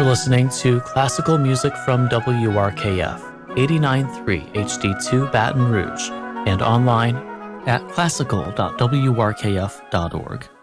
listening to classical music from WRKF 89.3 HD2 Baton Rouge and online at classical.wrkf.org.